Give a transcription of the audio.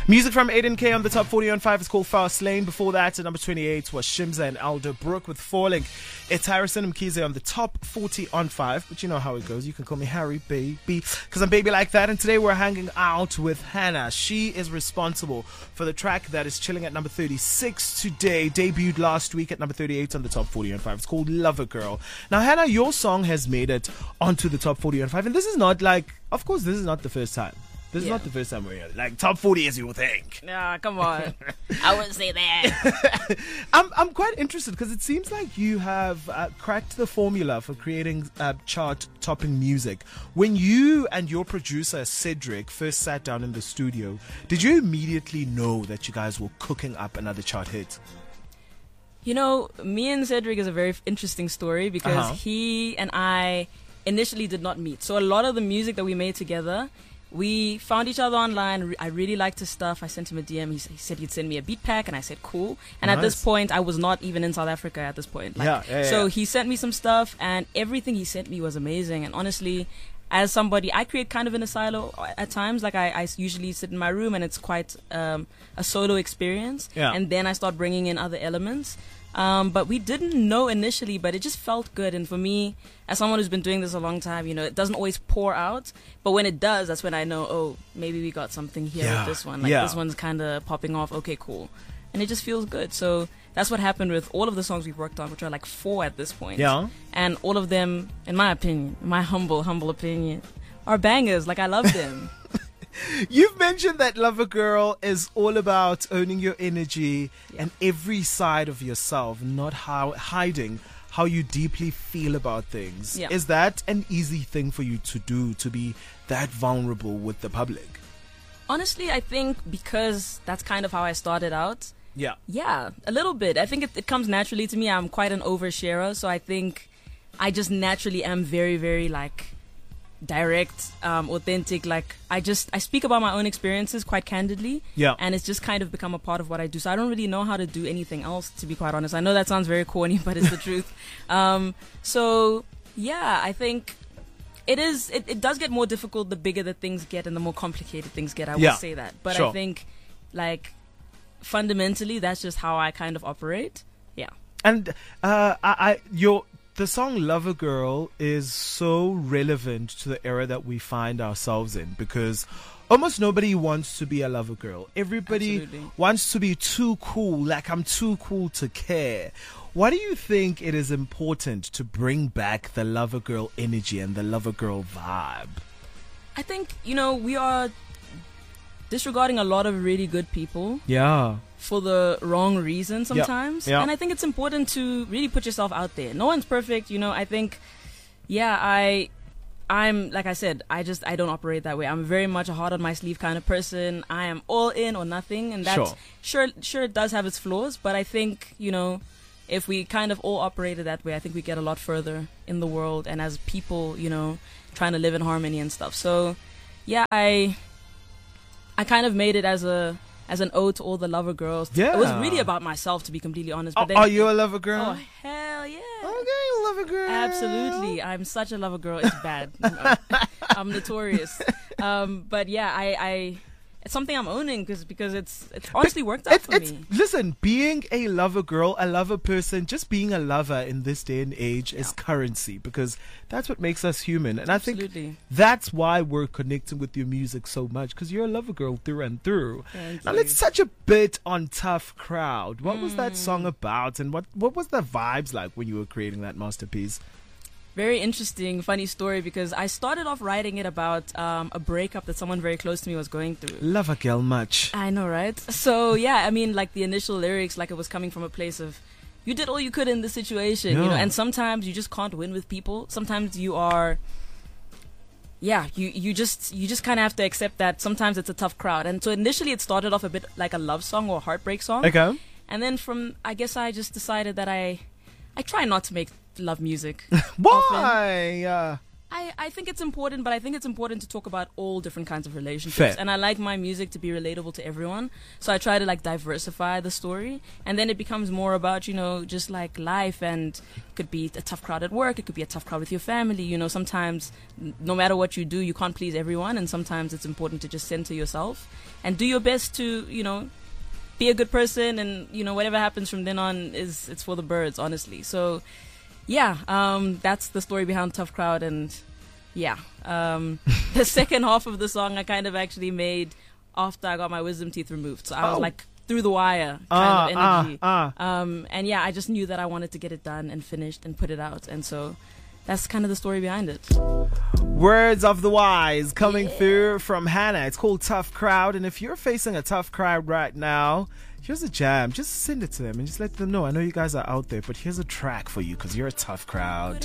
Music from Aiden K on the top 40 on 5 is called Fast Lane. Before that, at number 28 was Shimza and Aldo Brooke with Falling. It's Harrison Mkhize on the top 40 on 5. But you know how it goes. You can call me Harry, baby, because I'm baby like that. And today we're hanging out with Hannah. She is responsible for the track that is chilling at number 36 today. Debuted last week at number 38 on the top 40 on 5. It's called Lover Girl. Now, Hannah, your song has made it onto the top 40 on 5. And this is not like, of course, this is not the first time. This is not the first time we're here. Like top 40 as you would think. Nah, come on. I wouldn't say that. I'm quite interested because it seems like you have cracked the formula for creating chart-topping music. When you and your producer Cedric first sat down in the studio, did you immediately know that you guys were cooking up another chart hit? You know, me and Cedric is a very interesting story because he and I initially did not meet. So a lot of the music that we made together, we found each other online. I really liked his stuff. I sent him a DM. He said he'd send me a beat pack, and I said, cool. And at this point, I was not even in South Africa at this point. So he sent me some stuff, and everything he sent me was amazing. And honestly, as somebody, I create kind of in a silo at times. Like I usually sit in my room, and it's quite a solo experience. Yeah. And then I start bringing in other elements. But we didn't know initially, but it just felt good. And for me, as someone who's been doing this a long time, you know, it doesn't always pour out. But when it does, that's when I know, oh, maybe we got something here with this one. Like this one's kind of popping off. Okay, cool. And it just feels good. So that's what happened with all of the songs we've worked on, which are like 4 at this point. Yeah. And all of them, in my opinion, my humble opinion, are bangers. Like I love them. You've mentioned that Lover Girl is all about owning your energy and every side of yourself, not hiding how you deeply feel about things. Yeah. Is that an easy thing for you to do, to be that vulnerable with the public? Honestly, I think because that's kind of how I started out. Yeah. Yeah, a little bit. I think it comes naturally to me. I'm quite an oversharer, so I think I just naturally am very, very like direct, authentic. Like I speak about my own experiences quite candidly, and it's just kind of become a part of what I do. So I don't really know how to do anything else, to be quite honest. I know that sounds very corny, but it's the truth. So yeah, I think it does get more difficult the bigger the things get and the more complicated things get. I will say that, but I think like fundamentally that's just how I kind of operate. Yeah. And the song Lover Girl is so relevant to the era that we find ourselves in because almost nobody wants to be a lover girl. Everybody wants to be too cool, like I'm too cool to care. Why do you think it is important to bring back the lover girl energy and the lover girl vibe? I think, you know, we are disregarding a lot of really good people. Yeah. For the wrong reason sometimes. And I think it's important to really put yourself out there. No one's perfect, you know. I think, I'm like I said, I don't operate that way. I'm very much a heart on my sleeve kind of person. I am all in or nothing, and that's sure it does have its flaws, but I think, you know, if we kind of all operated that way, I think we get a lot further in the world and as people, you know, trying to live in harmony and stuff. So yeah, I kind of made it as an ode to all the lover girls. Yeah. It was really about myself, to be completely honest. But then, are you a lover girl? Oh, hell yeah. Okay, lover girl. Absolutely. I'm such a lover girl. It's bad. I'm notorious. But yeah, it's something I'm owning because it's honestly worked out for me. Listen, being a lover girl, a lover person, just being a lover in this day and age is currency because that's what makes us human. And I think that's why we're connecting with your music so much because you're a lover girl through and through. Now let's touch a bit on Tough Crowd. What was that song about and what was the vibes like when you were creating that masterpiece? Very interesting, funny story because I started off writing it about a breakup that someone very close to me was going through. Love a girl much. I know, right? So yeah, I mean, like the initial lyrics, like it was coming from a place of you did all you could in this situation, you know, and sometimes you just can't win with people. Sometimes you are, you just kind of have to accept that sometimes it's a tough crowd. And so initially it started off a bit like a love song or a heartbreak song. Okay. And then I guess I just decided that I try not to make love music. Why? I think it's important, but I think it's important to talk about all different kinds of relationships. Fair. And I like my music to be relatable to everyone. So I try to like diversify the story. And then it becomes more about, you know, just like life, and it could be a tough crowd at work. It could be a tough crowd with your family. You know, sometimes no matter what you do, you can't please everyone. And sometimes it's important to just center yourself and do your best to, you know, be a good person. And, you know, whatever happens from then on it's for the birds, honestly. So yeah, that's the story behind Tough Crowd. And yeah, the second half of the song I kind of actually made after I got my wisdom teeth removed. So I was like through the wire kind of energy. And yeah, I just knew that I wanted to get it done and finished and put it out. And so that's kind of the story behind it. Words of the wise coming through from Hannah. It's called Tough Crowd. And if you're facing a tough crowd right now, here's a jam. Just send it to them and just let them know. I know you guys are out there, but here's a track for you because you're a tough crowd.